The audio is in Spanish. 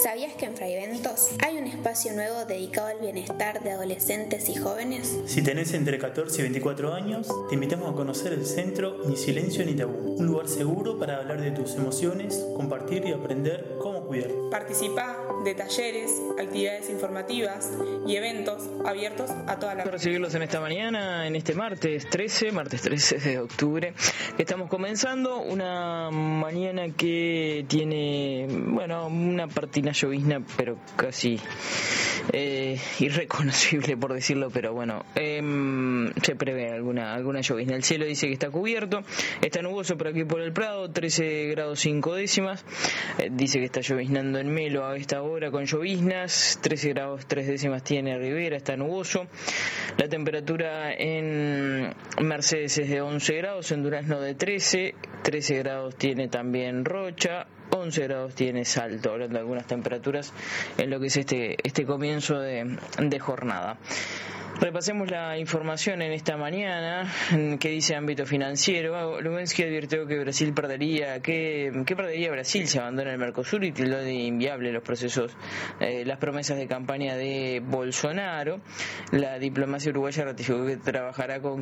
¿Sabías que en Fraiventos hay un espacio nuevo dedicado al bienestar de adolescentes y jóvenes? Si tenés entre 14 y 24 años, te invitamos a conocer el centro Ni Silencio ni Tabú, un lugar seguro para hablar de tus emociones, compartir y aprender cómo cuidar. Participa de talleres, actividades informativas y eventos abiertos a toda la... Recibirlos en esta mañana, en este martes 13 de octubre. Estamos comenzando una mañana que tiene, una partina llovizna, pero casi irreconocible por decirlo, pero se prevé alguna llovizna. El cielo dice que está cubierto, está nuboso por aquí por el Prado, 13 grados 5 décimas. Dice que está lloviznando en Melo a esta hora con lloviznas, 13 grados 3 décimas tiene Rivera, está nuboso. La temperatura en Mercedes es de 11 grados, en Durazno de 13 grados tiene también Rocha, 11 grados tiene Salto, hablando de algunas temperaturas en lo que es este comienzo de jornada. Repasemos la información en esta mañana que dice ámbito financiero. Lubensky advirtió que Brasil perdería, ¿qué perdería Brasil si abandona el Mercosur? Y tildó de inviable los procesos, las promesas de campaña de Bolsonaro. La diplomacia uruguaya ratificó que trabajará con